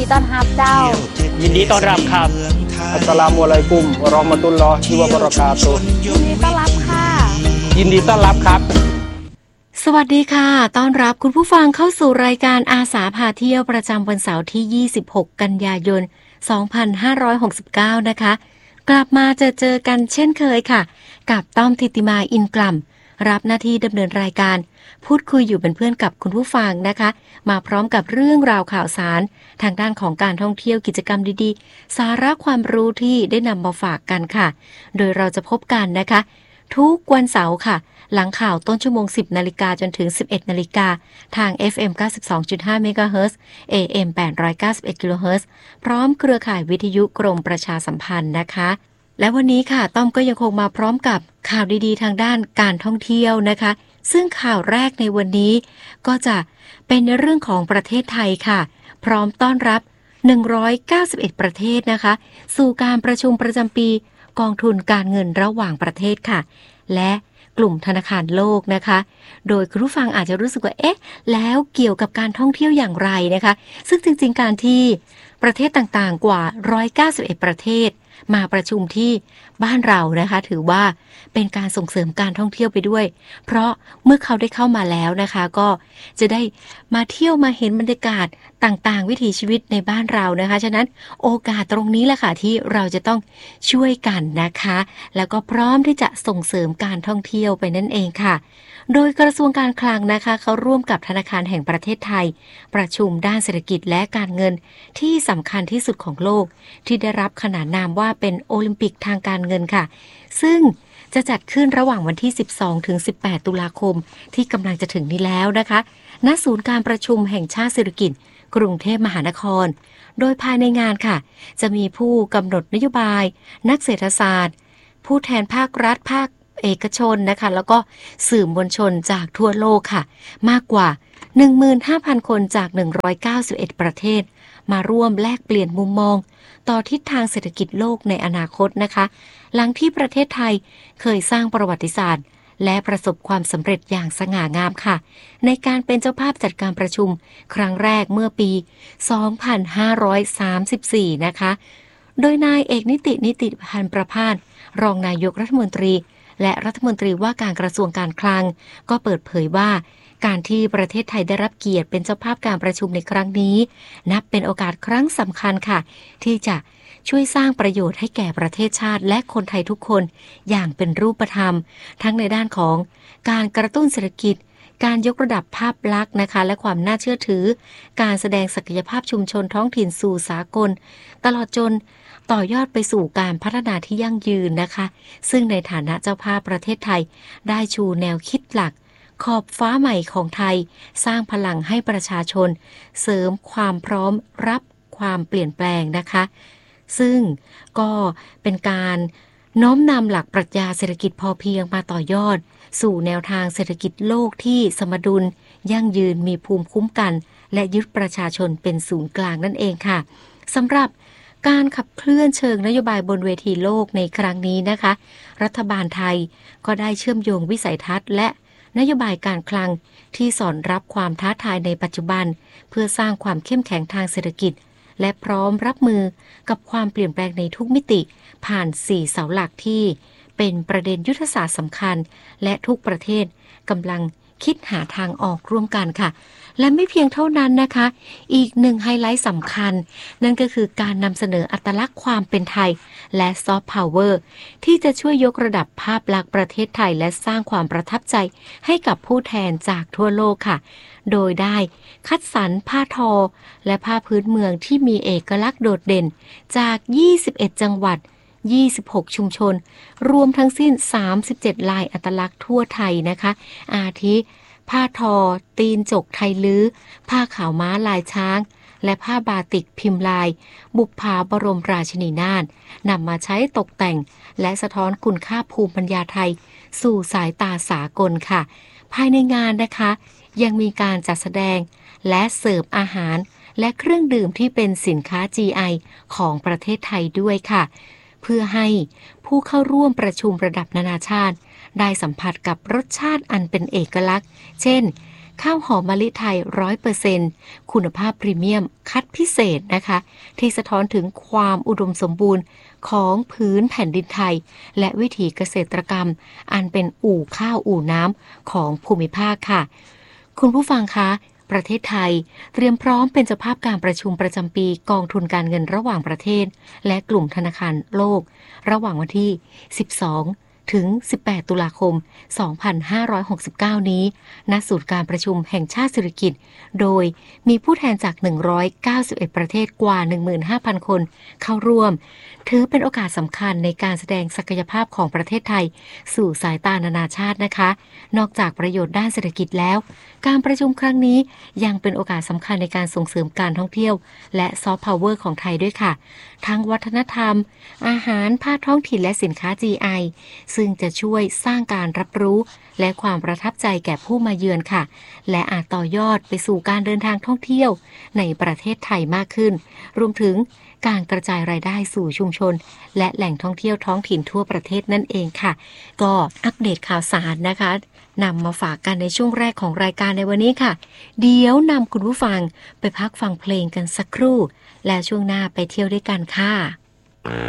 ต้อนรับเจ้ายินดีต้อนรับครับอัสสลามุอะลัยกุมวะเราะมะตุลลอฮิวะบะเราะกาตุฮ์ยินดีต้อนรับค่ะยินดีต้อนรับครับสวัสดีค่ะต้อนรับคุณผู้ฟังเข้าสู่รายการอาสาพาเที่ยวประจำวันเสาร์ที่26กันยายน2569นะคะกลับมาเจอกันเช่นเคยค่ะกับต้อมธิติมาอินกลัมรับหน้าที่ดำเนินรายการพูดคุยอยู่เป็นเพื่อนกับคุณผู้ฟังนะคะมาพร้อมกับเรื่องราวข่าวสารทางด้านของการท่องเที่ยวกิจกรรมดีๆสาระความรู้ที่ได้นำมาฝากกันค่ะโดยเราจะพบกันนะคะทุกวันเสาร์ค่ะหลังข่าวต้นชั่วโมง 10 นาฬิกาจนถึง 11 นาฬิกาทาง FM 92.5 เมกะเฮิรตซ์ AM 891 กิโลเฮิรตซ์พร้อมเครือข่ายวิทยุกรมประชาสัมพันธ์นะคะและวันนี้ค่ะต้อมก็ยังคงมาพร้อมกับข่าวดีๆทางด้านการท่องเที่ยวนะคะซึ่งข่าวแรกในวันนี้ก็จะเป็นในเรื่องของประเทศไทยค่ะพร้อมต้อนรับ191ประเทศนะคะสู่การประชุมประจำปีกองทุนการเงินระหว่างประเทศค่ะและกลุ่มธนาคารโลกนะคะโดยคุณผู้ฟังอาจจะรู้สึกว่าเอ๊ะแล้วเกี่ยวกับการท่องเที่ยวอย่างไรนะคะซึ่งจริงๆการที่ประเทศต่างๆกว่า191ประเทศมาประชุมที่บ้านเรานะคะถือว่าเป็นการส่งเสริมการท่องเที่ยวไปด้วยเพราะเมื่อเขาได้เข้ามาแล้วนะคะก็จะได้มาเที่ยวมาเห็นบรรยากาศต่างๆวิถีชีวิตในบ้านเรานะคะฉะนั้นโอกาสตรงนี้แหละค่ะที่เราจะต้องช่วยกันนะคะแล้วก็พร้อมที่จะส่งเสริมการท่องเที่ยวไปนั่นเองค่ะโดยกระทรวงการคลังนะคะเขาร่วมกับธนาคารแห่งประเทศไทยประชุมด้านเศรษฐกิจและการเงินที่สำคัญที่สุดของโลกที่ได้รับขนานนามว่าเป็นโอลิมปิกทางการเงินค่ะซึ่งจะจัดขึ้นระหว่างวันที่ 12 ถึง 18 ตุลาคมที่กำลังจะถึงนี้แล้วนะคะณศูนย์การประชุมแห่งชาติสิริกิติ์กรุงเทพมหานครโดยภายในงานค่ะจะมีผู้กำหนดนโยบายนักเศรษฐศาสตร์ผู้แทนภาครัฐภาคเอกชนนะคะแล้วก็สื่อมวลชนจากทั่วโลกค่ะมากกว่า 15,000 คนจาก191ประเทศมาร่วมแลกเปลี่ยนมุมมองต่อทิศทางเศรษฐกิจโลกในอนาคตนะคะหลังที่ประเทศไทยเคยสร้างประวัติศาสตร์และประสบความสำเร็จอย่างสง่างามค่ะในการเป็นเจ้าภาพจัดการประชุมครั้งแรกเมื่อปี 2534 นะคะโดยนายเอกนิติพันธ์ประภาสรองนายกรัฐมนตรีและรัฐมนตรีว่าการกระทรวงการคลังก็เปิดเผยว่าการที่ประเทศไทยได้รับเกียรติเป็นเจ้าภาพการประชุมในครั้งนี้นับเป็นโอกาสครั้งสำคัญค่ะที่จะช่วยสร้างประโยชน์ให้แก่ประเทศชาติและคนไทยทุกคนอย่างเป็นรูปธรรมทั้งในด้านของการกระตุ้นเศรษฐกิจการยกระดับภาพลักษณ์นะคะและความน่าเชื่อถือการแสดงศักยภาพชุมชนท้องถิ่นสู่สากลตลอดจนต่อยอดไปสู่การพัฒนาที่ยั่งยืนนะคะซึ่งในฐานะเจ้าภาพประเทศไทยได้ชูแนวคิดหลักขอบฟ้าใหม่ของไทยสร้างพลังให้ประชาชนเสริมความพร้อมรับความเปลี่ยนแปลงนะคะซึ่งก็เป็นการน้อมนำหลักปรัชญาเศรษฐกิจพอเพียงมาต่อยอดสู่แนวทางเศรษฐกิจโลกที่สมดุลยั่งยืนมีภูมิคุ้มกันและยึดประชาชนเป็นศูนย์กลางนั่นเองค่ะสำหรับการขับเคลื่อนเชิงนโยบายบนเวทีโลกในครั้งนี้นะคะรัฐบาลไทยก็ได้เชื่อมโยงวิสัยทัศน์และนโยบายการคลังที่สอดรับความท้าทายในปัจจุบันเพื่อสร้างความเข้มแข็งทางเศรษฐกิจและพร้อมรับมือกับความเปลี่ยนแปลงในทุกมิติผ่าน4เสาหลักที่เป็นประเด็นยุทธศาสตร์สำคัญและทุกประเทศกำลังคิดหาทางออกร่วมกันค่ะและไม่เพียงเท่านั้นนะคะอีกหนึ่งไฮไลท์สำคัญนั่นก็คือการนำเสนออัตลักษณ์ความเป็นไทยและซอฟต์พาวเวอร์ที่จะช่วยยกระดับภาพลักษณ์ประเทศไทยและสร้างความประทับใจให้กับผู้แทนจากทั่วโลกค่ะโดยได้คัดสรรผ้าทอและผ้าพื้นเมืองที่มีเอกลักษณ์โดดเด่นจาก21จังหวัด26ชุมชนรวมทั้งสิ้น37ลายอัตลักษณ์ทั่วไทยนะคะอาทิผ้าทอตีนจกไทยลื้อผ้าขาวม้าลายช้างและผ้าบาติกพิมพ์ลายบุปผาบรมราชินีนาถนำมาใช้ตกแต่งและสะท้อนคุณค่าภูมิปัญญาไทยสู่สายตาสากลค่ะภายในงานนะคะยังมีการจัดแสดงและเสิร์ฟอาหารและเครื่องดื่มที่เป็นสินค้า GI ของประเทศไทยด้วยค่ะเพื่อให้ผู้เข้าร่วมประชุมระดับนานาชาติได้สัมผัสกับรสชาติอันเป็นเอกลักษณ์เช่นข้าวหอมมะลิไทย 100% คุณภาพพรีเมียมคัดพิเศษนะคะที่สะท้อนถึงความอุดมสมบูรณ์ของพื้นแผ่นดินไทยและวิถีเกษตรกรรมอันเป็นอู่ข้าวอู่น้ำของภูมิภาคค่ะคุณผู้ฟังคะประเทศไทยเตรียมพร้อมเป็นเจ้าภาพการประชุมประจำปีกองทุนการเงินระหว่างประเทศและกลุ่มธนาคารโลกระหว่างวันที่ 12 ถึง 18 ตุลาคม 2569 นี้ณศูนย์การประชุมแห่งชาติสิริกิติ์โดยมีผู้แทนจาก 191 ประเทศกว่า 15,000 คนเข้าร่วมถือเป็นโอกาสสำคัญในการแสดงศักยภาพของประเทศไทยสู่สายตานานาชาตินะคะนอกจากประโยชน์ด้านเศรษฐกิจแล้วการประชุมครั้งนี้ยังเป็นโอกาสสำคัญในการส่งเสริมการท่องเที่ยวและซอฟต์พาวเวอร์ของไทยด้วยค่ะทั้งวัฒนธรรมอาหารผ้าท้องถิ่นและสินค้า GI ซึ่งจะช่วยสร้างการรับรู้และความประทับใจแก่ผู้มาเยือนค่ะและอาจต่อยอดไปสู่การเดินทางท่องเที่ยวในประเทศไทยมากขึ้นรวมถึงการกระจายรายได้สู่ชุมชนและแหล่งท่องเที่ยวท้องถิ่นทั่วประเทศนั่นเองค่ะก็อัปเดตข่าวสารนะคะนำมาฝากกันในช่วงแรกของรายการในวันนี้ค่ะเดี๋ยวนำคุณผู้ฟังไปพักฟังเพลงกันสักครู่และช่วงหน้าไปเที่ยวด้วยกันค่ะ